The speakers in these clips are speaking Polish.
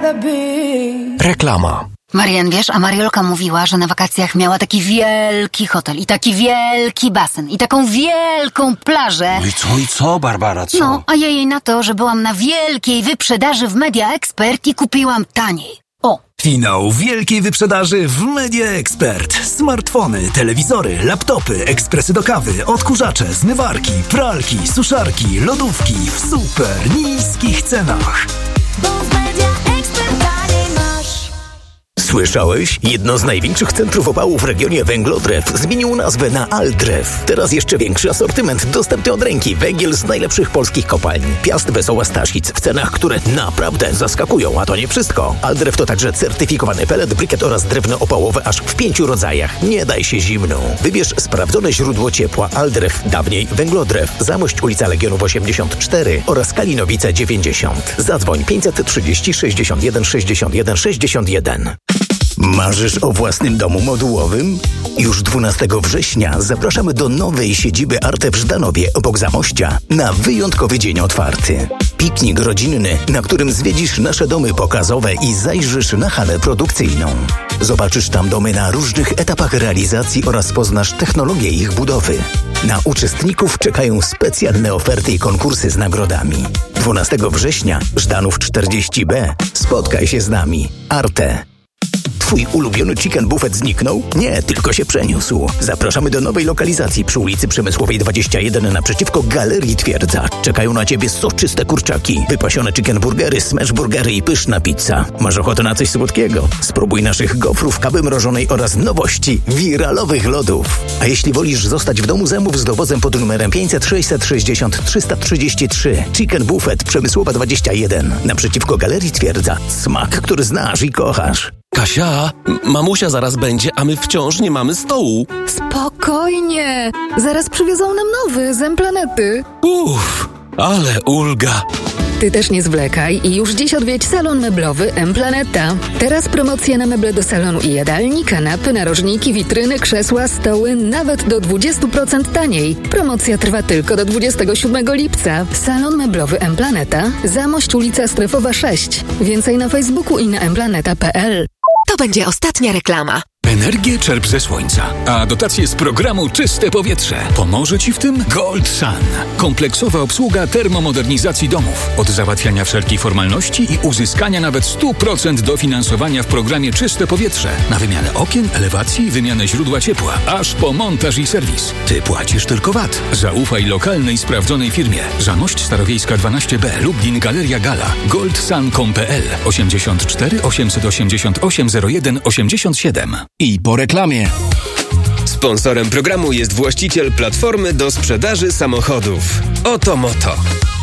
Reklama. Marian, wiesz, a Mariolka mówiła, że na wakacjach miała taki wielki hotel i taki wielki basen i taką wielką plażę. No i co, Barbara, co? No, a ja jej na to, że byłam na wielkiej wyprzedaży w Media Expert i kupiłam taniej. O! Finał wielkiej wyprzedaży w Media Expert. Smartfony, telewizory, laptopy, ekspresy do kawy, odkurzacze, zmywarki, pralki, suszarki, lodówki w super niskich cenach. Słyszałeś? Jedno z największych centrów opału w regionie Węglodrew zmieniło nazwę na Aldrew. Teraz jeszcze większy asortyment dostępny od ręki. Węgiel z najlepszych polskich kopalń. Piast, Wesoła, Staszic w cenach, które naprawdę zaskakują. A to nie wszystko. Aldrew to także certyfikowany pelet, brykiet oraz drewno opałowe aż w 5 rodzajach. Nie daj się zimną. Wybierz sprawdzone źródło ciepła Aldrew. Dawniej Węglodrew. Zamość, ulica Legionów 84 oraz Kalinowice 90. Zadzwoń 530 61 61 61. Marzysz o własnym domu modułowym? Już 12 września zapraszamy do nowej siedziby Arte w Żdanowie obok Zamościa na wyjątkowy dzień otwarty. Piknik rodzinny, na którym zwiedzisz nasze domy pokazowe i zajrzysz na halę produkcyjną. Zobaczysz tam domy na różnych etapach realizacji oraz poznasz technologię ich budowy. Na uczestników czekają specjalne oferty i konkursy z nagrodami. 12 września, Żdanów 40B. Spotkaj się z nami. Arte. Twój ulubiony chicken buffet zniknął? Nie, tylko się przeniósł. Zapraszamy do nowej lokalizacji przy ulicy Przemysłowej 21 naprzeciwko Galerii Twierdza. Czekają na Ciebie soczyste kurczaki, wypasione chicken burgery, smash burgery i pyszna pizza. Masz ochotę na coś słodkiego? Spróbuj naszych gofrów, kawy mrożonej oraz nowości wiralowych lodów. A jeśli wolisz zostać w domu, zamów z dowozem pod numerem 500 660 333. Chicken buffet Przemysłowa 21 naprzeciwko Galerii Twierdza. Smak, który znasz i kochasz. Kasia, mamusia zaraz będzie, a my wciąż nie mamy stołu. Spokojnie, zaraz przywiozą nam nowy z M-Planety. Ale ulga. Ty też nie zwlekaj i już dziś odwiedź salon meblowy M-Planeta. Teraz promocje na meble do salonu i jadalni, kanapy, narożniki, witryny, krzesła, stoły, nawet do 20% taniej. Promocja trwa tylko do 27 lipca. Salon meblowy M-Planeta, Zamość, ulica Strefowa 6. Więcej na Facebooku i na mplaneta.pl. To będzie ostatnia reklama. Energię czerp ze słońca, a dotacje z programu Czyste Powietrze. Pomoże Ci w tym Gold Sun. Kompleksowa obsługa termomodernizacji domów. Od załatwiania wszelkich formalności i uzyskania nawet 100% dofinansowania w programie Czyste Powietrze. Na wymianę okien, elewacji, wymianę źródła ciepła, aż po montaż i serwis. Ty płacisz tylko VAT. Zaufaj lokalnej, sprawdzonej firmie. Zamość Starowiejska 12B, Lublin, Galeria Gala. goldsun.pl 84 888 01 87. I po reklamie. Sponsorem programu jest właściciel platformy do sprzedaży samochodów. Oto Moto.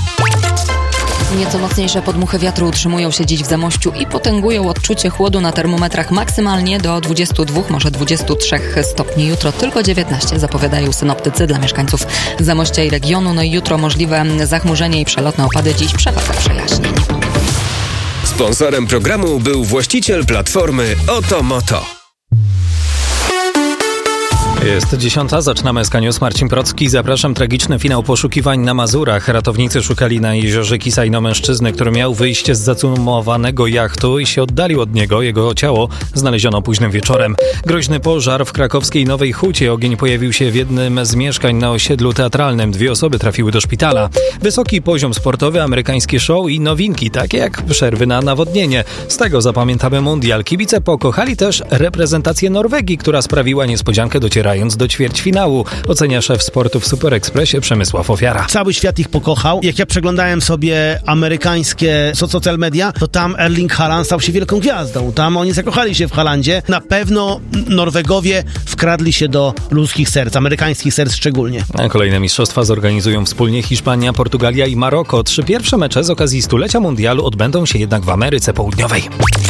Nieco mocniejsze podmuchy wiatru utrzymują się dziś w Zamościu i potęgują odczucie chłodu na termometrach maksymalnie do 22, może 23 stopni. Jutro tylko 19, zapowiadają synoptycy dla mieszkańców Zamościa i regionu. No i jutro możliwe zachmurzenie i przelotne opady, dziś przewaga przejaśnień. Sponsorem programu był właściciel platformy Oto Moto. Jest 10, zaczynamy SK News. Marcin Procki. Zapraszam. Tragiczny finał poszukiwań na Mazurach. Ratownicy szukali na jeziorze Kisajno mężczyzny, który miał wyjść z zacumowanego jachtu i się oddalił od niego. Jego ciało znaleziono późnym wieczorem. Groźny pożar w krakowskiej Nowej Hucie. Ogień pojawił się w jednym z mieszkań na osiedlu teatralnym. 2 osoby trafiły do szpitala. Wysoki poziom sportowy, amerykańskie show i nowinki, takie jak przerwy na nawodnienie. Z tego zapamiętamy mundial. Kibice pokochali też reprezentację Norwegii, która sprawiła niespodziankę docierając do ćwierćfinału. Ocenia szef sportu w Super Expressie Przemysław Ofiara. Cały świat ich pokochał. Jak ja przeglądałem sobie amerykańskie social media, to tam Erling Haaland stał się wielką gwiazdą. Tam oni zakochali się w Haalandzie. Na pewno Norwegowie wkradli się do ludzkich serc, amerykańskich serc szczególnie. A kolejne mistrzostwa zorganizują wspólnie Hiszpania, Portugalia i Maroko. 3 pierwsze mecze z okazji stulecia mundialu odbędą się jednak w Ameryce Południowej.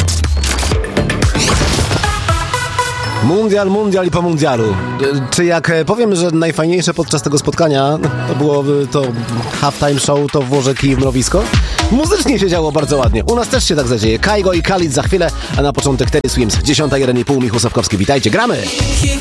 Mundial i po mundialu. Czy jak powiem, że najfajniejsze podczas tego spotkania to było to halftime show, to włożę kij w mrowisko? Muzycznie się działo bardzo ładnie. U nas też się tak zadzieje. Kaigo i Khalid za chwilę, a na początek Terry Swims. 10:01,5 Michał Sawkowski. Witajcie, gramy!